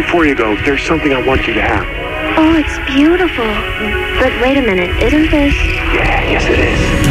before you go, there's something I want you to have. Oh, it's beautiful. But wait a minute, isn't this... Yeah, yes it is.